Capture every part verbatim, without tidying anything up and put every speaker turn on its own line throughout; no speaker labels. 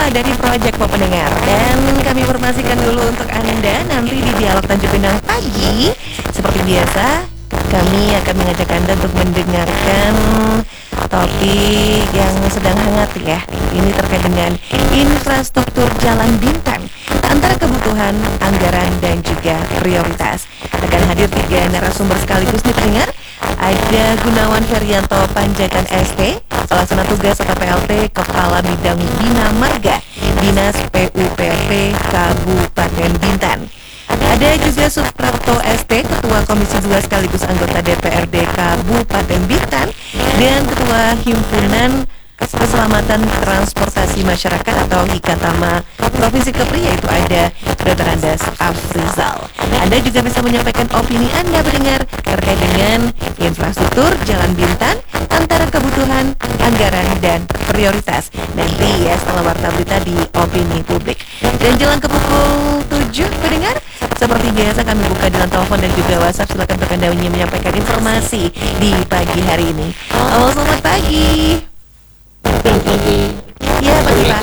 dari Project Pop pendengar. Dan kami informasikan dulu untuk Anda nanti di Dialog Tanjung Pinang pagi. Seperti biasa, kami akan mengajak Anda untuk mendengarkan topik yang sedang hangat ya. Ini terkait dengan infrastruktur Jalan Bintan, antara kebutuhan, anggaran, dan juga prioritas. Akan hadir tiga narasumber sekaligus nih pendengar. Ada Gunawan Ferianto Panjaitan S T, Pelaksana Tugas atau P L T Kepala Bidang Bina Marga Dinas P U P R T Kabupaten Bintan. Ada juga Suprapto S T, Ketua Komisi dua sekaligus anggota D P R D Kabupaten Bintan, dan Ketua Himpunan Keselamatan Transportasi Masyarakat atau Hikatama Provinsi Kepri, yaitu ada Dokter Andas Afrizal. Anda juga bisa menyampaikan opini Anda mendengar terkait dengan infrastruktur Jalan Bintan, antara kebutuhan, anggaran, dan prioritas. Nanti ya setelah warta berita di Opini Publik. Dan jelang ke pukul tujuh pendengar, seperti biasa kami buka dengan telepon dan juga WhatsApp. Silakan untuk Anda menyampaikan informasi di pagi hari ini. Halo, selamat pagi.
Selamat pagi.
Ya, pagi Pak.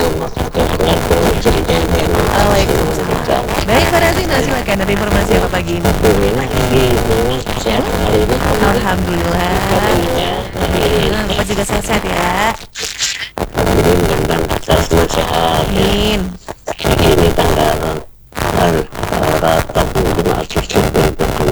Waalaikumsalam. Baik Pak Rasina, silakan ada informasi apa pagi ini?
Sehat hari ini.
Alhamdulillah. Alhamdulillah, Bapak juga sehat-sehat ya.
Mudah-mudahan kita semua sehat.
Amin.